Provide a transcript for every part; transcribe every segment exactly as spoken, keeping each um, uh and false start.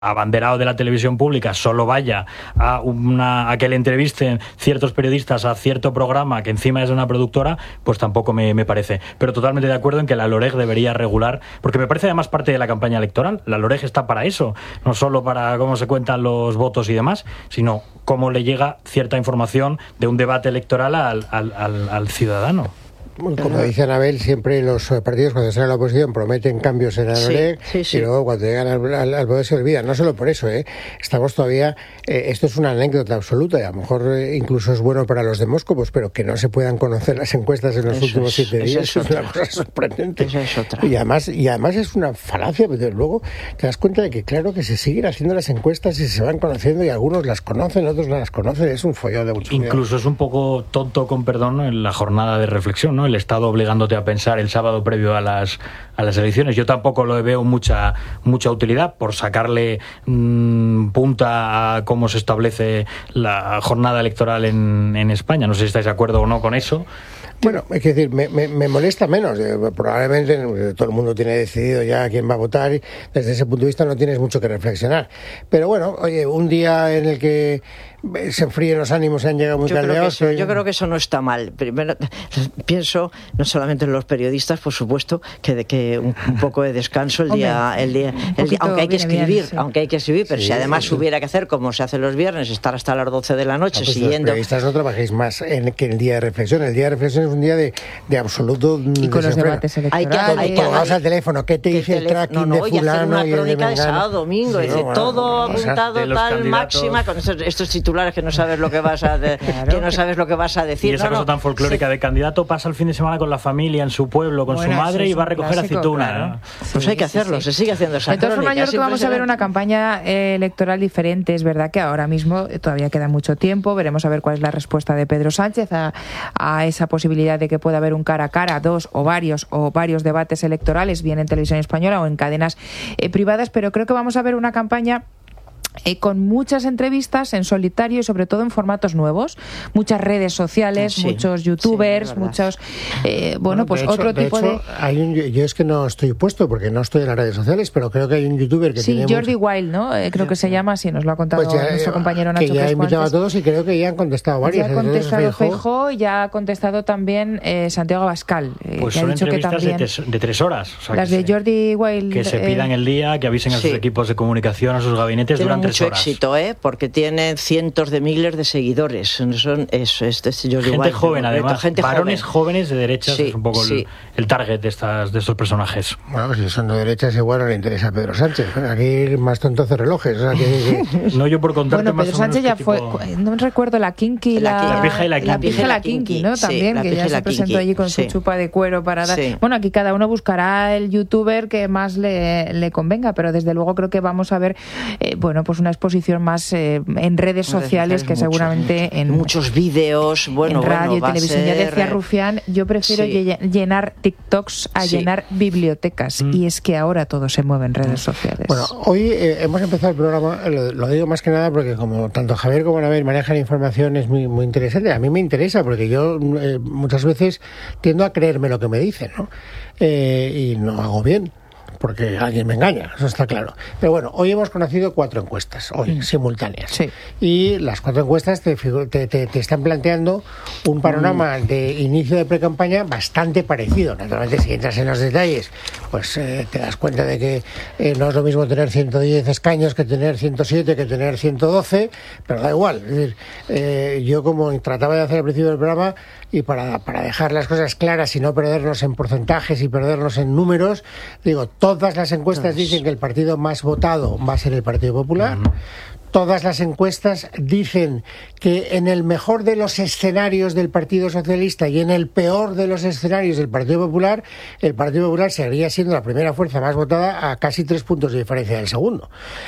abanderado de la televisión pública solo vaya a, una, a que le entrevisten ciertos periodistas a cierto programa que encima es de una productora, pues tampoco me, me parece. Pero totalmente de acuerdo en que la LOREG debería regular, porque me parece además parte de la campaña electoral. La LOREG está para eso, no solo para cómo se cuentan los votos y demás, sino cómo le llega cierta información de un debate electoral al, al, al, al ciudadano. Como dice Anabel, siempre los partidos cuando salen a la oposición prometen cambios en la LOREG, sí, sí, sí. Y luego cuando llegan al, al, al poder se olvidan. No solo por eso, ¿eh? Estamos todavía, eh, esto es una anécdota absoluta y a lo mejor eh, incluso es bueno para los demóscopos, pero que no se puedan conocer las encuestas en los eso últimos es, siete días es, es una cosa sorprendente. Esa es otra. Y además, y además es una falacia, pero luego te das cuenta de que claro que se siguen haciendo las encuestas y se van conociendo y algunos las conocen, otros no las conocen, es un follón de mucho. Incluso es un poco tonto, con perdón, en la jornada de reflexión, ¿no? El Estado obligándote a pensar el sábado previo a las a las elecciones. Yo tampoco lo veo mucha mucha utilidad por sacarle mmm, punta a cómo se establece la jornada electoral en, en España. No sé si estáis de acuerdo o no con eso. Bueno, es decir, me, me, me molesta menos. Probablemente todo el mundo tiene decidido ya quién va a votar y desde ese punto de vista no tienes mucho que reflexionar. Pero bueno, oye, un día en el que se enfríen los ánimos y han llegado muy yo tarde. Creo que eso, yo creo que eso no está mal. Primero, pienso, no solamente en los periodistas, por supuesto, que de que un, un poco de descanso el día, el día, el día aunque hay que escribir, bien, sí. aunque hay que escribir, pero sí, si además sí. hubiera que hacer como se hace los viernes, estar hasta las doce de la noche no, pues siguiendo. Los periodistas no trabajéis más en que el día de reflexión. El día de reflexión es un día de, de absoluto y con los debates electorales. Hay que, hay que vamos al teléfono, ¿qué te dice el tracking no, no, de fulano? Una crónica de sábado, domingo, sí, dice, no, todo bueno, apuntado tal candidatos. Máxima con estos, estos titulares que no sabes lo que vas a de, claro, que no sabes lo que vas a decir. Y esa no, cosa no. tan folclórica sí. de candidato pasa el fin de semana con la familia en su pueblo, con bueno, su madre y va a recoger clásico, aceituna. Claro. Pues sí, hay que hacerlo, sí, sí. se sigue haciendo esa De todas formas, yo creo que vamos a ver una campaña eh, electoral diferente. Es verdad que ahora mismo todavía queda mucho tiempo. Veremos a ver cuál es la respuesta de Pedro Sánchez a, a esa posibilidad de que pueda haber un cara a cara, dos o varios o varios debates electorales, bien en televisión española o en cadenas eh, privadas, pero creo que vamos a ver una campaña Eh, con muchas entrevistas en solitario y sobre todo en formatos nuevos, muchas redes sociales, sí, muchos youtubers, sí, muchos eh, bueno, bueno pues hecho, otro de tipo hecho, de hay un, yo es que no estoy puesto porque no estoy en las redes sociales, pero creo que hay un youtuber que sí, tiene Jordi mucho... Wild, ¿no? Eh, creo que se llama así, nos lo ha contado pues ya, nuestro compañero Nacho que ya ha invitado a todos y creo que ya han contestado varios. Ya ha contestado Feijóo y ya ha contestado también eh, Santiago Abascal, eh, pues que son ha dicho que también de, tres, de tres horas, o sea, las de se, Jordi Wild que se pidan eh, el día, que avisen a sus sí. equipos de comunicación, a sus gabinetes Tiene durante mucho tres horas. Éxito, ¿eh? Porque tienen cientos de miles de seguidores. Son eso, este es Jordi gente Wild, joven, además, gente varones joven. jóvenes de derechas, sí, es un poco sí. el, el target de estas de estos personajes. Bueno, pues si son de derechas igual no le interesa a Pedro Sánchez. Aquí más tonto hace relojes. O sea, que, que... No, yo por contarte bueno, más Pedro o menos Sánchez ya tipo... fue, no recuerdo, la Kinky, la, la, la pija y la Kinky, la pija y la Kinky, ¿no? También, sí, que ya se presentó allí con sí. su chupa de cuero para dar... Sí. Bueno, aquí cada uno buscará el youtuber que más le, le convenga, pero desde luego creo que vamos a ver, eh, bueno, pues una exposición más eh, en redes sociales que mucho, seguramente en muchos vídeos, bueno, en radio bueno, y televisión. Ser... Ya decía Rufián, yo prefiero sí. llenar TikToks a sí. llenar bibliotecas mm. y es que ahora todo se mueve en redes sociales. Bueno, hoy eh, hemos empezado el programa, lo, lo digo más que nada porque como tanto Javier como Anabel manejan información es muy, muy interesante. A mí me interesa porque yo eh, muchas veces tiendo a creerme lo que me dicen, ¿no? Eh, y no hago bien, porque alguien me engaña, eso está claro. Pero bueno, hoy hemos conocido cuatro encuestas, hoy, mm. simultáneas. Sí. Y las cuatro encuestas te, te, te, te están planteando un panorama mm. de inicio de pre-campaña bastante parecido. Naturalmente, si entras en los detalles, pues eh, te das cuenta de que eh, no es lo mismo tener ciento diez escaños que tener ciento siete, que tener ciento doce, pero da igual. Es decir, eh, yo como trataba de hacer al principio del programa, y para, para dejar las cosas claras y no perdernos en porcentajes y perdernos en números, digo, todas las encuestas dicen que el partido más votado va a ser el Partido Popular. Uh-huh. Todas las encuestas dicen que en el mejor de los escenarios del Partido Socialista y en el peor de los escenarios del Partido Popular, el Partido Popular seguiría siendo la primera fuerza más votada a casi tres puntos de diferencia del segundo.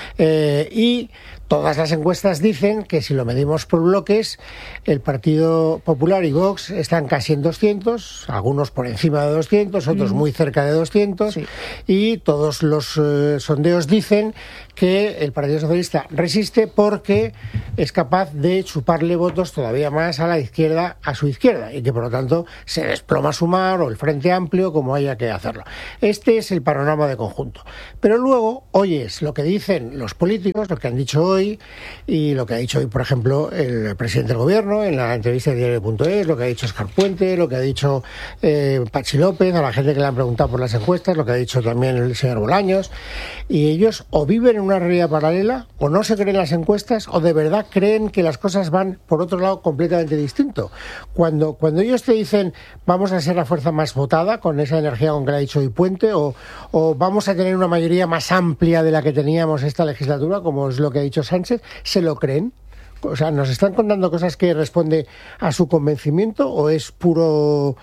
Eh, y todas las encuestas dicen que si lo medimos por bloques, el Partido Popular y Vox están casi en doscientos, algunos por encima de doscientos, otros mm. muy cerca de doscientos, sí. y todos los eh, sondeos dicen que el Partido Socialista resiste porque es capaz de chuparle votos todavía más a la izquierda, a su izquierda, y que por lo tanto se desploma Sumar o el Frente Amplio, como haya que hacerlo. Este es el panorama de conjunto. Pero luego oyes lo que dicen los políticos, lo que han dicho hoy, y lo que ha dicho hoy, por ejemplo, el presidente del Gobierno en la entrevista de diario punto es, lo que ha dicho Óscar Puente, lo que ha dicho eh, Patxi López, a la gente que le han preguntado por las encuestas, lo que ha dicho también el señor Bolaños, y ellos o viven en una realidad paralela, o no se creen las encuestas, o de verdad creen que las cosas van por otro lado completamente distinto. Cuando, cuando ellos te dicen vamos a ser la fuerza más votada con esa energía con que le ha dicho hoy Puente, o, o vamos a tener una mayoría más amplia de la que teníamos esta legislatura, como es lo que ha dicho Sánchez, ¿se lo creen? O sea, ¿nos están contando cosas que responde a su convencimiento o es puro,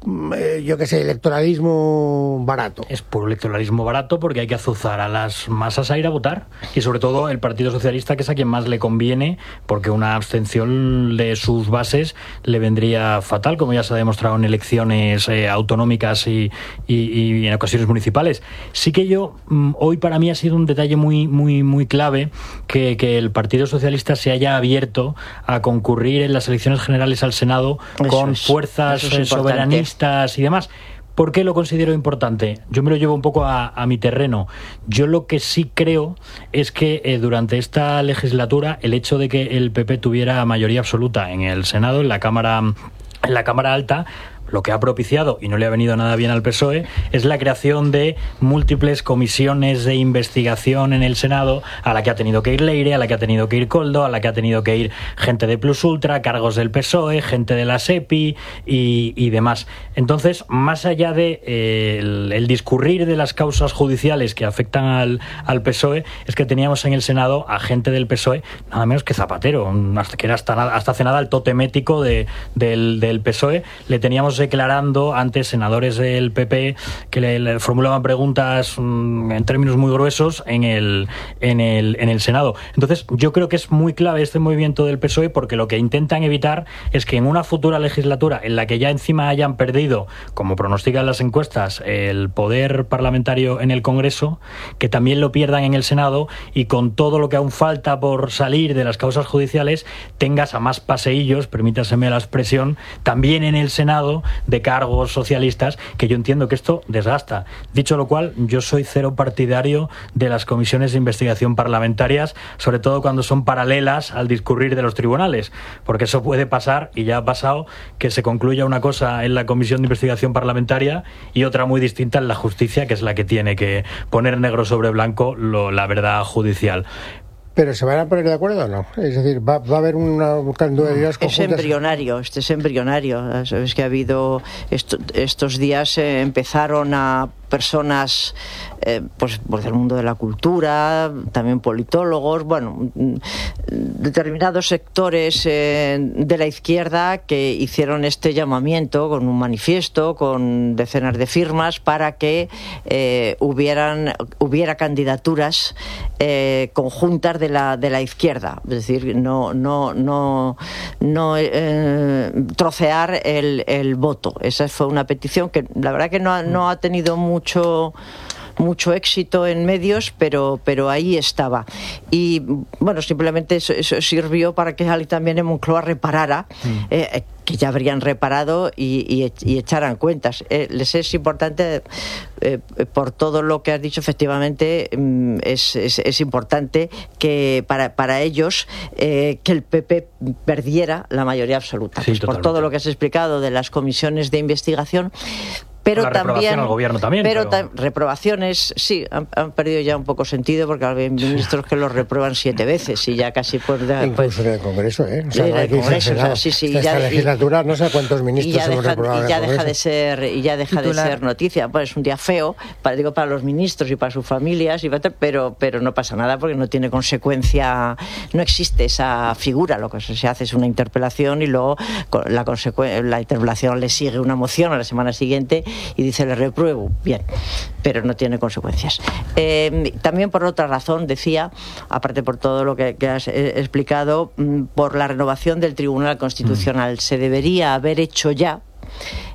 yo qué sé, electoralismo barato? Es puro electoralismo barato porque hay que azuzar a las masas a ir a votar, y sobre todo el Partido Socialista, que es a quien más le conviene, porque una abstención de sus bases le vendría fatal, como ya se ha demostrado en elecciones eh, autonómicas y, y, y en ocasiones municipales. Sí que yo, hoy para mí ha sido un detalle muy, muy, muy clave que, que el Partido Socialista se haya abierto a concurrir en las elecciones generales al Senado eso con es, fuerzas soberanistas y demás. ¿Por qué lo considero importante? Yo me lo llevo un poco a, a mi terreno. Yo lo que sí creo es que eh, durante esta legislatura el hecho de que el P P tuviera mayoría absoluta en el Senado, en la Cámara, en la Cámara Alta, lo que ha propiciado, y no le ha venido nada bien al P S O E, es la creación de múltiples comisiones de investigación en el Senado, a la que ha tenido que ir Leire, a la que ha tenido que ir Koldo, a la que ha tenido que ir gente de Plus Ultra, cargos del P S O E, gente de la SEPI y, y demás. Entonces, más allá de eh, el, el discurrir de las causas judiciales que afectan al, al P S O E, es que teníamos en el Senado a gente del P S O E, nada menos que Zapatero, hasta que era hasta, hasta hace nada el totemético de, del, del P S O E. Le teníamos declarando ante senadores del P P que le, le formulaban preguntas mmm, en términos muy gruesos en el, en, el, en el Senado. Entonces yo creo que es muy clave este movimiento del P S O E, porque lo que intentan evitar es que en una futura legislatura en la que ya encima hayan perdido, como pronostican las encuestas, el poder parlamentario en el Congreso, que también lo pierdan en el Senado, y con todo lo que aún falta por salir de las causas judiciales tengas a más paseillos, permítaseme la expresión, también en el Senado, de cargos socialistas, que yo entiendo que esto desgasta. Dicho lo cual, yo soy cero partidario de las comisiones de investigación parlamentarias, sobre todo cuando son paralelas al discurrir de los tribunales, porque eso puede pasar, y ya ha pasado, que se concluya una cosa en la comisión de investigación parlamentaria y otra muy distinta en la justicia, que es la que tiene que poner negro sobre blanco lo, la verdad judicial. ¿Pero se van a poner de acuerdo o no? Es decir, ¿va, va a haber una candidatura conjunta? Es embrionario, este es embrionario. Sabes que ha habido esto, estos días eh, empezaron a personas eh, pues, pues del mundo de la cultura, también politólogos, bueno, determinados sectores eh, de la izquierda que hicieron este llamamiento con un manifiesto, con decenas de firmas, para que eh, hubieran hubiera candidaturas eh, conjuntas de la de la izquierda, es decir, no no no no eh, trocear el, el voto. Esa fue una petición que la verdad que no ha, no ha tenido mucho mucho mucho éxito en medios, pero pero ahí estaba. Y bueno, simplemente eso, eso sirvió para que alguien también en Moncloa reparara, mm. eh, que ya habrían reparado y, y, y echaran cuentas. Eh, les es importante, eh, por todo lo que has dicho, efectivamente, mm, es, es, es importante que para, para ellos eh, que el P P perdiera la mayoría absoluta. Sí, pues por todo lo que has explicado de las comisiones de investigación. Pero la también, reprobación al gobierno también. Pero, pero... Ta- reprobaciones, sí, han, han perdido ya un poco sentido, porque hay ministros que los reprueban siete veces y ya casi por... Da, Incluso pues, en el Congreso, ¿eh? O sea, en no hay el que Congreso, o sea, sí, sí. Esta, ya, esta legislatura y, no sé cuántos ministros hemos deja, reprobado y ya en el deja Congreso. de ser Y ya deja Titular. de ser noticia. Pues es un día feo, para, digo, para los ministros y para sus familias, y para, pero, pero no pasa nada porque no tiene consecuencia, no existe esa figura. Lo que se hace es una interpelación y luego la, consecu- la interpelación le sigue una moción a la semana siguiente y dice le repruebo. Bien, pero no tiene consecuencias. Eh, también por otra razón, decía, aparte por todo lo que, que has eh, explicado, por la renovación del Tribunal Constitucional. Mm. Se debería haber hecho ya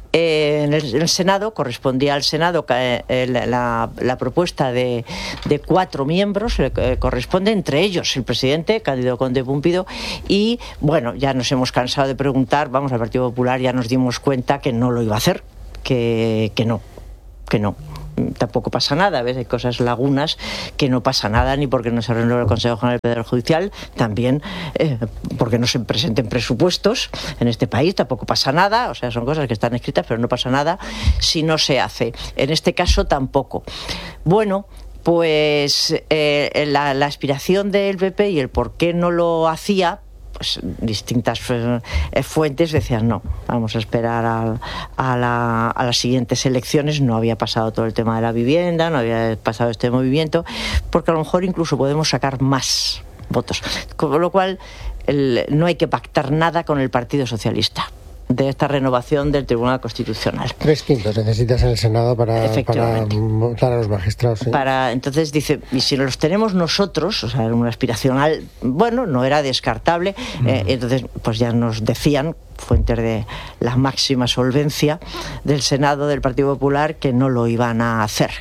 Eh, en, el, en el Senado, correspondía al Senado eh, la, la propuesta de, de cuatro miembros, eh, corresponde entre ellos el presidente, Cándido Conde Pumpido, y bueno, ya nos hemos cansado de preguntar, vamos, al Partido Popular ya nos dimos cuenta que no lo iba a hacer, que, que no, que no. Tampoco pasa nada, ¿ves? Hay cosas lagunas que no pasa nada, ni porque no se renueve el Consejo General del Poder Judicial, también eh, porque no se presenten presupuestos en este país, tampoco pasa nada, o sea, son cosas que están escritas, pero no pasa nada si no se hace. En este caso tampoco. Bueno, pues eh, la, la aspiración del P P y el por qué no lo hacía, pues distintas eh, fuentes decían no, vamos a esperar a, a, la, a las siguientes elecciones. No había pasado todo el tema de la vivienda, no había pasado este movimiento, porque a lo mejor incluso podemos sacar más votos, con lo cual el, no hay que pactar nada con el Partido Socialista de esta renovación del Tribunal Constitucional. Tres quintos necesitas en el Senado para, para votar a los magistrados. ¿Sí? Para, entonces dice, y si los tenemos nosotros, o sea, una aspiracional, bueno, no era descartable, mm. eh, entonces pues ya nos decían fuentes de la máxima solvencia del Senado del Partido Popular que no lo iban a hacer.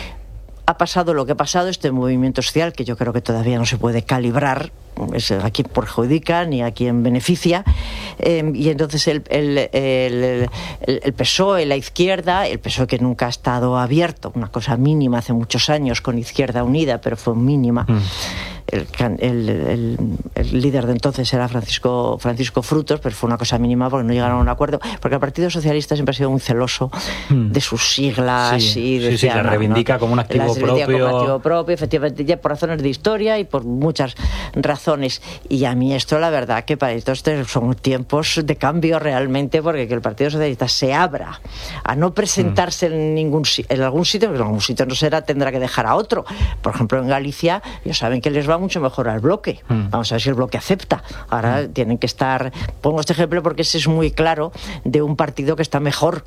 Ha pasado lo que ha pasado, este movimiento social, que yo creo que todavía no se puede calibrar es a quién perjudica ni a quién beneficia, eh, y entonces el, el, el, el P S O E, la izquierda, el P S O E que nunca ha estado abierto, una cosa mínima hace muchos años con Izquierda Unida, pero fue mínima. Mm. El, el, el, el líder de entonces era Francisco, Francisco Frutos, pero fue una cosa mínima porque no llegaron a un acuerdo, porque el Partido Socialista siempre ha sido muy celoso mm. de sus siglas, sí, y decía, sí, sí, la reivindica, ¿no?, como un activo la propio. Como activo propio, efectivamente, ya por razones de historia y por muchas razones. Y a mí esto, la verdad, que para estos son tiempos de cambio realmente, porque que el Partido Socialista se abra a no presentarse mm. en ningún en algún sitio, porque en algún sitio no será, tendrá que dejar a otro. Por ejemplo, en Galicia, ya saben que les va mucho mejor al bloque. Mm. Vamos a ver si el bloque acepta. Ahora mm. tienen que estar... Pongo este ejemplo porque ese es muy claro de un partido que está mejor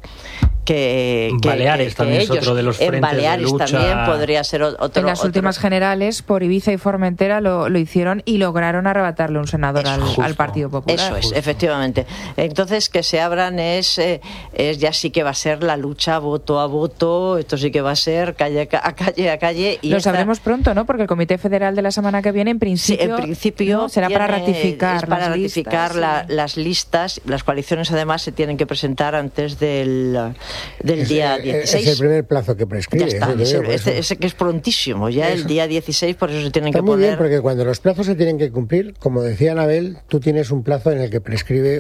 que, que Baleares que, también que es otro de los frentes en Baleares de lucha. También podría ser otro. En las otro. últimas generales, por Ibiza y Formentera lo, lo hicieron y lograron arrebatarle un senador al, al Partido Popular. Eso es, justo. Efectivamente. Entonces, que se abran es, eh, es ya sí que va a ser la lucha voto a voto, esto sí que va a ser calle a calle a calle. Y lo esta... sabremos pronto, ¿no? Porque el Comité Federal de la semana que viene, en principio, sí, en principio ¿no? será tiene, para ratificar, es para las, ratificar listas, la, sí. las listas. Las coaliciones, además, se tienen que presentar antes del, del es, día dieciséis. Es el primer plazo que prescribe. Ya está, es ese, digo, este, ese que es prontísimo, ya eso. El día dieciséis, por eso se tienen está que muy poner... bien, porque cuando los plazos se tienen que cumplir, como decía Anabel, tú tienes un plazo en el que prescribe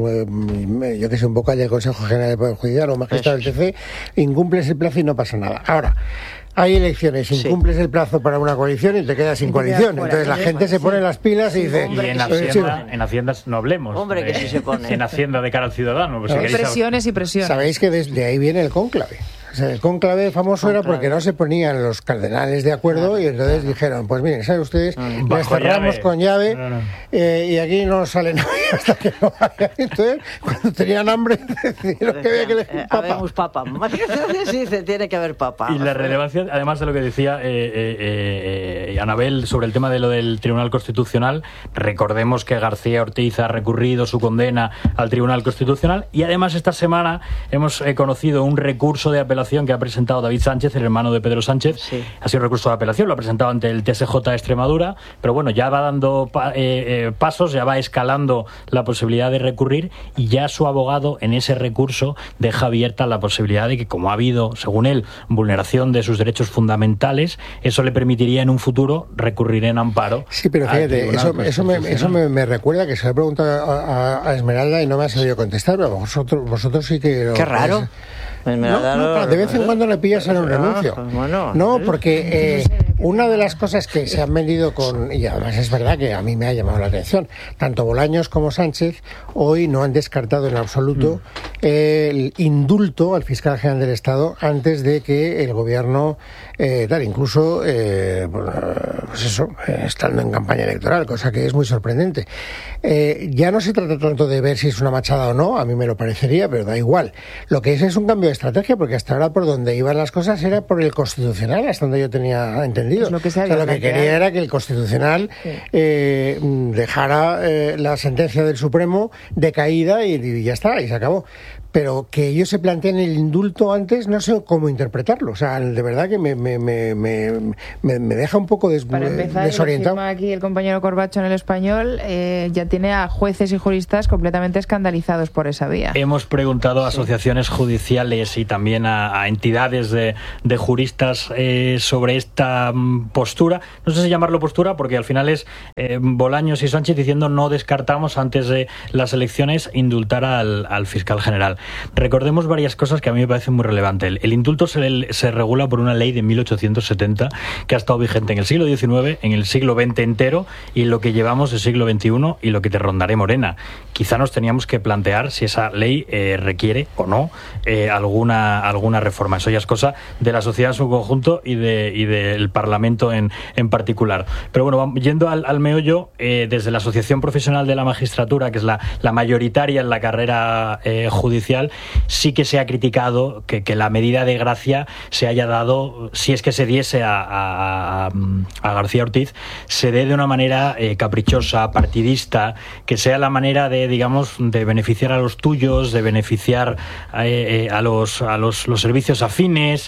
un, eh, yo que sé, un vocal del Consejo General del Poder Judicial o un magistrado del T C, incumples el plazo y no pasa nada. Ahora, hay elecciones, incumples sí. el plazo para una coalición y te quedas sin te coalición. Fuera, Entonces la gente se pone las pilas sí, y dice... Y en Hacienda, en Hacienda no hablemos. Hombre, que sí se pone. En Hacienda de cara al ciudadano. Pues hay presiones y presiones. Sabéis que desde ahí viene el cónclave. O sea, el cónclave famoso conclave. Era porque no se ponían los cardenales de acuerdo, claro, y entonces claro. dijeron, pues miren, ¿saben ustedes? No, les cerramos llave. con llave no, no. Eh, y aquí no sale nadie hasta que no vaya. Entonces, cuando tenían hambre, decidieron que había que elegir eh, papa. Habemos papa. Sí, se tiene que haber papa. Y la relevancia, además de lo que decía eh, eh, eh, Anabel sobre el tema de lo del Tribunal Constitucional, recordemos que García Ortiz ha recurrido su condena al Tribunal Constitucional y además esta semana hemos eh, conocido un recurso de apelación que ha presentado David Sánchez, el hermano de Pedro Sánchez. Sí. Ha sido recurso de apelación, lo ha presentado ante el T S J de Extremadura, pero bueno, ya va dando pa- eh, eh, pasos, ya va escalando la posibilidad de recurrir y ya su abogado en ese recurso deja abierta la posibilidad de que, como ha habido, según él, vulneración de sus derechos fundamentales, eso le permitiría en un futuro recurrir en amparo. Sí, pero fíjate, eso, eso, me, eso me, me recuerda que se le ha preguntado a, a Esmeralda y no me ha sabido contestar, pero vosotros, vosotros sí que... Lo, Qué raro. Pues, No, no, de vez en cuando le pillas en un renuncio. No, porque eh, una de las cosas que se han vendido con, y además es verdad que a mí me ha llamado la atención, tanto Bolaños como Sánchez hoy no han descartado en absoluto el indulto al fiscal general del Estado antes de que el gobierno eh, tal, incluso eh, pues eso, eh, estando en campaña electoral, cosa que es muy sorprendente. Eh, ya no se trata tanto de ver si es una machada o no, a mí me lo parecería, pero da igual. Lo que es es un cambio de estrategia, porque hasta ahora por donde iban las cosas era por el Constitucional, hasta donde yo tenía entendido. Lo que, se o sea, lo que quería era que el Constitucional sí. eh, dejara eh, la sentencia del Supremo decaída y, y ya está, y se acabó. pero que ellos se planteen el indulto antes, no sé cómo interpretarlo. O sea, de verdad que me, me, me, me, me deja un poco des, Para empezar, desorientado. Aquí el compañero Corbacho en El Español eh, ya tiene a jueces y juristas completamente escandalizados por esa vía. Hemos preguntado a sí. asociaciones judiciales y también a, a entidades de, de juristas eh, sobre esta um, postura. No sé si llamarlo postura, porque al final es eh, Bolaños y Sánchez diciendo no descartamos antes de las elecciones indultar al, al fiscal general. Recordemos varias cosas que a mí me parecen muy relevantes. El, el indulto se, se regula por una ley de mil ochocientos setenta que ha estado vigente en el siglo diecinueve, en el siglo veinte entero y en lo que llevamos del siglo veintiuno y lo que te rondaré, Morena. Quizá nos teníamos que plantear si esa ley eh, requiere o no eh, alguna, alguna reforma. Eso ya es cosa de la sociedad en su conjunto y, de, y del Parlamento en, en particular. Pero bueno, yendo al, al meollo, eh, desde la Asociación Profesional de la Magistratura, que es la, la mayoritaria en la carrera eh, judicial, sí que se ha criticado que, que la medida de gracia se haya dado, si es que se diese a, a, a García Ortiz, se dé de una manera eh, caprichosa, partidista, que sea la manera de, digamos, de beneficiar a los tuyos, de beneficiar eh, eh, a los, a los, los servicios afines.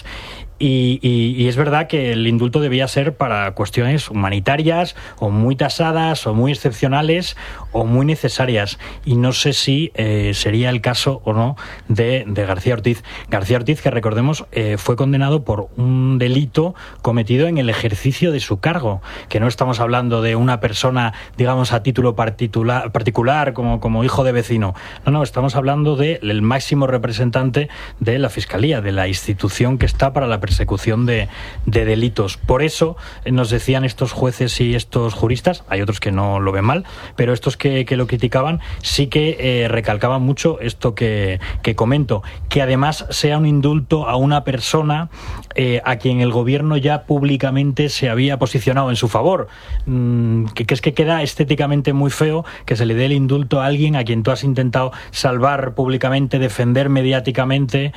Y, y, y es verdad que el indulto debía ser para cuestiones humanitarias o muy tasadas o muy excepcionales o muy necesarias, y no sé si eh, sería el caso o no de, de García Ortiz. García Ortiz, que recordemos, eh, fue condenado por un delito cometido en el ejercicio de su cargo, que no estamos hablando de una persona, digamos, a título particular, particular como, como hijo de vecino. No, no, estamos hablando del máximo representante de la Fiscalía, de la institución que está para la persecución de, de delitos. Por eso eh, nos decían estos jueces y estos juristas, hay otros que no lo ven mal, pero estos que, que lo criticaban sí que eh, recalcaban mucho esto que, que comento, que además sea un indulto a una persona eh, a quien el gobierno ya públicamente se había posicionado en su favor, mm, que, que es que queda estéticamente muy feo que se le dé el indulto a alguien a quien tú has intentado salvar públicamente, defender mediáticamente.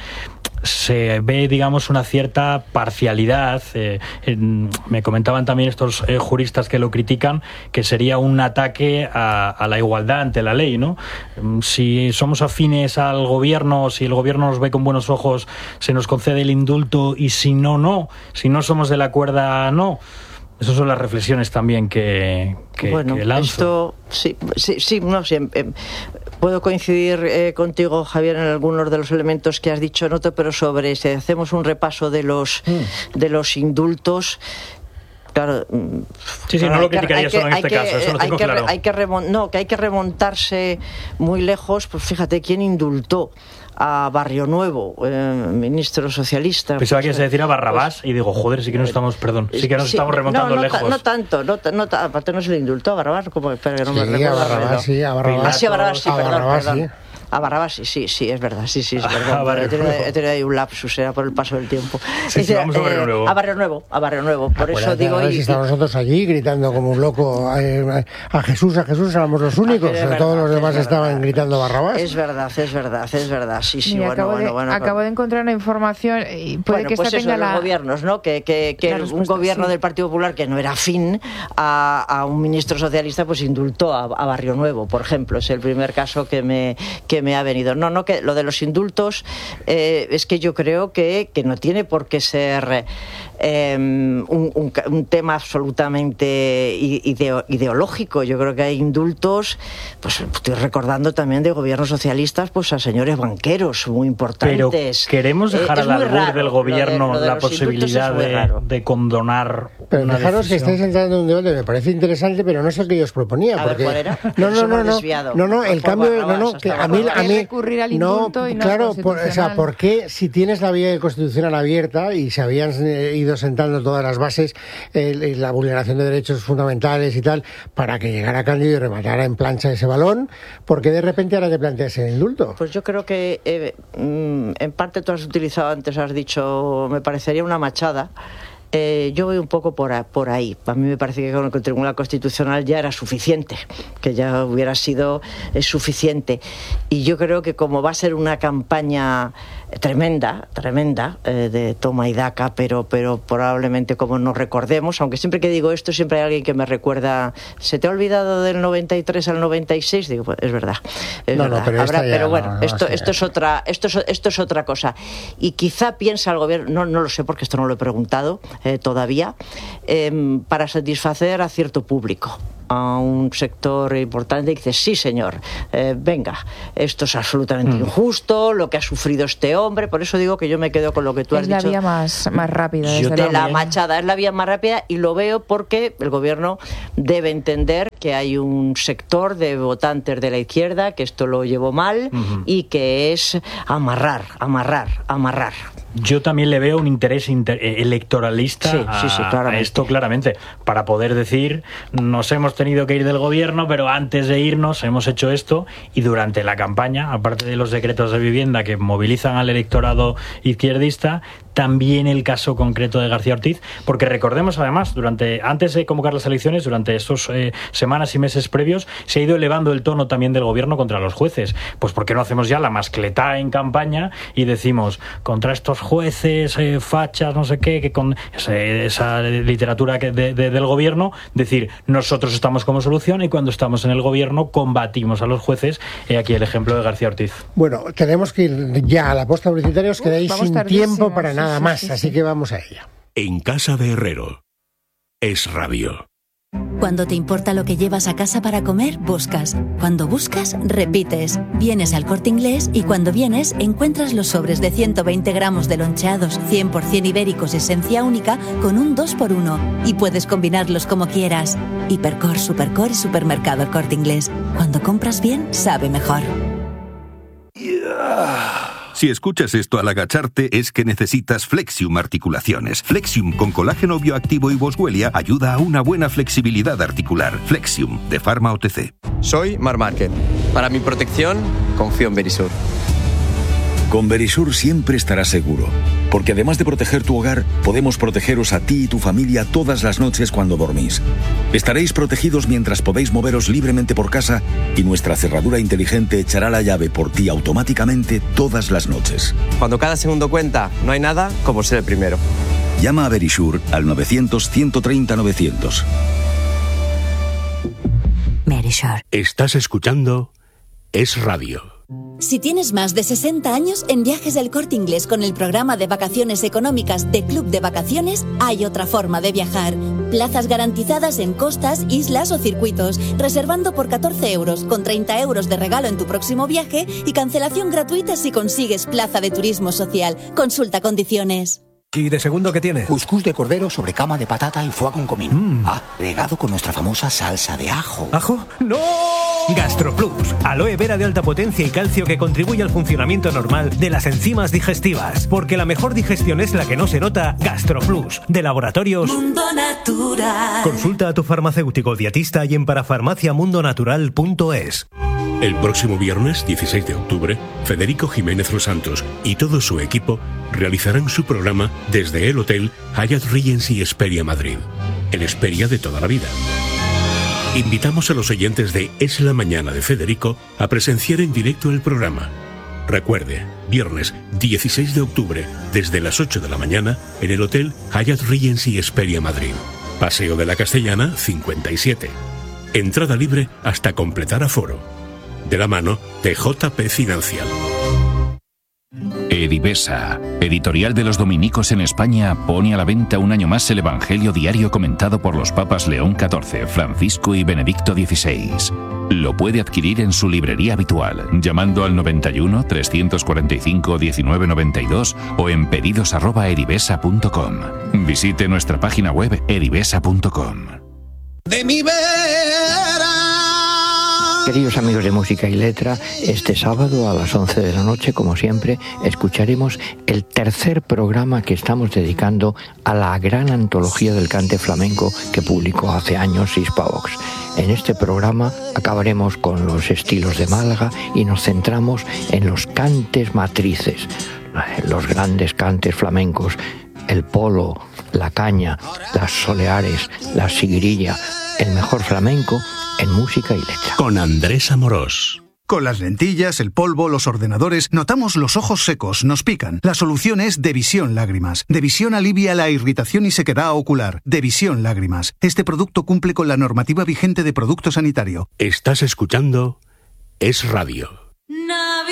Se ve, digamos, una cierta parcialidad. Eh, en, me comentaban también estos eh, juristas que lo critican, que sería un ataque a, a la igualdad ante la ley, ¿no? Si somos afines al gobierno, si el gobierno nos ve con buenos ojos, se nos concede el indulto, y si no, no. Si no somos de la cuerda, no. Esas son las reflexiones también que, que, bueno, que lanzo. Esto, sí, sí, sí, no, sí, eh, puedo coincidir eh, contigo, Javier, en algunos de los elementos que has dicho, Noto, pero sobre si hacemos un repaso de los, mm. de los indultos. Claro, sí, sí, no lo criticaría solo en este que, caso, eso lo tengo hay que, claro. Hay que remont, no, que hay que remontarse muy lejos. Pues fíjate, ¿quién indultó a Barrio Nuevo, eh, ministro socialista? Pensaba pues, que se decir a Barrabás y digo, joder, sí que nos estamos, perdón, sí que nos sí, estamos remontando no, no, lejos. No tanto, no, no, aparte no se le indultó a Barrabás, como espera que no sí, me recuerdo. A Barrabás, sí, a Barrabás. Ah, sí, a Barrabás, sí, a perdón, Barrabás, perdón. Sí. A Barrabás, sí, sí, sí, es verdad, sí, sí, es verdad. Ah, he, tenido, he tenido ahí un lapsus, era por el paso del tiempo. Sí, sí, vamos a Barrio Nuevo. Eh, a Barrio Nuevo, a Barrio Nuevo, por eso digo... Y, si estamos nosotros allí gritando como un loco a, a Jesús, a Jesús, éramos los únicos, verdad, todos los demás estaban gritando Barrabás. Es verdad, es verdad, es verdad, sí, sí, Mira, bueno, acabo bueno, de, bueno. Acabo pero... de encontrar una información y puede bueno, que pues esta eso, tenga los la... gobiernos, ¿no? Que, que, que un gobierno sí. del Partido Popular que no era afín a, a un ministro socialista, pues indultó a, a Barrio Nuevo, por ejemplo, es el primer caso que me, que me ha venido. No, no, que lo de los indultos Eh, es que yo creo que, que no tiene por qué ser eh, un, un, un tema absolutamente ideo, ideológico. Yo creo que hay indultos, pues estoy recordando también de gobiernos socialistas, pues a señores banqueros muy importantes. Pero queremos dejar eh, al albur del gobierno lo de, lo de la posibilidad de, de condonar. Pero una dejaros decisión. que estáis entrando en un debate, me parece interesante, pero no sé qué yo os proponía. A Porque... ver, ¿cuál era? No, no, no, no, no, no, el cambio, no, no, que a mí, a mí, no, claro, por, o sea, ¿por qué si tienes la vía constitucional abierta y se habían eh, ido sentando todas las bases, eh, la vulneración de derechos fundamentales y tal, para que llegara Cándido y rematara en plancha ese balón, ¿por qué de repente ahora te planteas el indulto? Pues yo creo que eh, en parte tú has utilizado antes, has dicho, me parecería una machada. Eh, yo voy un poco por, a, por ahí. A mí me parece que con el Tribunal Constitucional ya era suficiente, que ya hubiera sido eh, suficiente. Y yo creo que como va a ser una campaña tremenda, tremenda, eh, de toma y daca, pero, pero probablemente como nos recordemos, aunque siempre que digo esto siempre hay alguien que me recuerda, ¿se te ha olvidado del noventa y tres al noventa y seis? Digo, pues es verdad, es no, verdad. No, pero, Habrá, pero bueno, no, no, esto, sí, esto es otra, esto es, esto es otra cosa. Y quizá piensa el gobierno, no, no lo sé porque esto no lo he preguntado eh, todavía, eh, para satisfacer a cierto público, a un sector importante, y dice, sí señor, eh, venga, esto es absolutamente mm. injusto, lo que ha sufrido este hombre. Por eso digo que yo me quedo con lo que tú es has dicho. Es la vía más, más rápida. Desde de la machada, es la vía más rápida, y lo veo porque el gobierno debe entender que hay un sector de votantes de la izquierda que esto lo llevó mal uh-huh. y que es amarrar, amarrar, amarrar. Yo también le veo un interés inter- electoralista sí, a, sí, sí, a esto claramente, para poder decir, nos hemos tenido que ir del gobierno, pero antes de irnos hemos hecho esto, y durante la campaña, aparte de los decretos de vivienda que movilizan al electorado izquierdista, también el caso concreto de García Ortiz, porque recordemos además, durante antes de convocar las elecciones, durante estos eh, semanas y meses previos, se ha ido elevando el tono también del gobierno contra los jueces. Pues ¿por qué no hacemos ya la mascletá en campaña y decimos, contra estos jueces, eh, fachas, no sé qué, que con ese, esa literatura que de, de, del gobierno, decir, nosotros estamos como solución, y cuando estamos en el gobierno combatimos a los jueces? He aquí el ejemplo de García Ortiz. Bueno, tenemos que ir ya a la posta publicitaria, os quedáis sin tiempo para nada sí, más, sí, sí, así sí. que vamos a ella. En casa de Herrero, Es Radio. Cuando te importa lo que llevas a casa para comer, buscas. Cuando buscas, repites. Vienes al Corte Inglés y cuando vienes encuentras los sobres de ciento veinte gramos de loncheados cien por ciento ibéricos esencia única con un dos por uno y puedes combinarlos como quieras. Hipercor, Supercor y Supermercado El Corte Inglés. Cuando compras bien, sabe mejor. Yeah. Si escuchas esto al agacharte es que necesitas Flexium Articulaciones. Flexium con colágeno bioactivo y boswellia ayuda a una buena flexibilidad articular. Flexium, de Pharma O T C. Soy Mar Márquez. Para mi protección, confío en Verisur. Con Verisur siempre estarás seguro, porque además de proteger tu hogar, podemos protegeros a ti y tu familia todas las noches cuando dormís. Estaréis protegidos mientras podéis moveros libremente por casa y nuestra cerradura inteligente echará la llave por ti automáticamente todas las noches. Cuando cada segundo cuenta, no hay nada como ser el primero. Llama a Verisur al novecientos, ciento treinta, novecientos. Verisur. Estás escuchando Es Radio. Si tienes más de sesenta años, en Viajes del Corte Inglés con el programa de vacaciones económicas de Club de Vacaciones, hay otra forma de viajar. Plazas garantizadas en costas, islas o circuitos, reservando por catorce euros, con treinta euros de regalo en tu próximo viaje y cancelación gratuita si consigues plaza de turismo social. Consulta condiciones. ¿Y de segundo qué tiene? Cuscús de cordero sobre cama de patata y foie con comino. Mm. Ah, regado con nuestra famosa salsa de ajo. ¿Ajo? ¡No! GastroPlus, aloe vera de alta potencia y calcio que contribuye al funcionamiento normal de las enzimas digestivas. Porque la mejor digestión es la que no se nota. GastroPlus, de Laboratorios Mundo Natural. Consulta a tu farmacéutico dietista y en parafarmacia mundo natural punto es. El próximo viernes dieciséis de octubre, Federico Jiménez Los Santos y todo su equipo realizarán su programa desde el Hotel Hyatt Regency Hesperia Madrid, el Hesperia de toda la vida. Invitamos a los oyentes de Es la Mañana de Federico a presenciar en directo el programa. Recuerde, viernes dieciséis de octubre, desde las ocho de la mañana, en el Hotel Hyatt Regency Hesperia Madrid. Paseo de la Castellana, cincuenta y siete. Entrada libre hasta completar aforo. De la mano de J P Financial. Edivesa, editorial de los dominicos en España, pone a la venta un año más el Evangelio diario comentado por los papas León catorce, Francisco y Benedicto dieciséis. Lo puede adquirir en su librería habitual, llamando al noventa y uno, trescientos cuarenta y cinco, diecinueve noventa y dos o en pedidos arroba edivesa punto com. Visite nuestra página web edivesa punto com. De mi vera. Queridos amigos de Música y Letra, este sábado a las once de la noche, como siempre, escucharemos el tercer programa que estamos dedicando a la gran antología del cante flamenco que publicó hace años Hispavox. En este programa acabaremos con los estilos de Málaga y nos centramos en los cantes matrices, los grandes cantes flamencos, el polo, la caña, las soleares, la siguirilla, el mejor flamenco en Música y Letra. Con Andrés Amorós. Con las lentillas, el polvo, los ordenadores, notamos los ojos secos, nos pican. La solución es Devisión Lágrimas. Devisión alivia la irritación y sequedad ocular. Devisión Lágrimas. Este producto cumple con la normativa vigente de producto sanitario. Estás escuchando Es Radio. No.